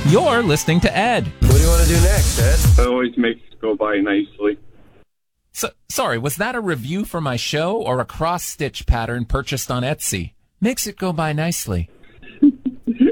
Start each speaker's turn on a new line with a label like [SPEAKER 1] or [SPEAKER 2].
[SPEAKER 1] You're listening to Ed.
[SPEAKER 2] What do you want to do next, Ed?
[SPEAKER 3] That always makes it go by nicely.
[SPEAKER 1] Sorry, was that a review for my show or a cross-stitch pattern purchased on Etsy? Makes it go by nicely.